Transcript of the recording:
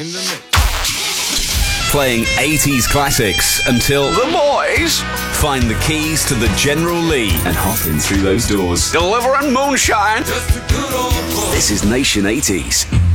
Playing 80s classics until The boys find the keys to the General Lee and hop in through those doors. delivering moonshine. This is Nation 80s.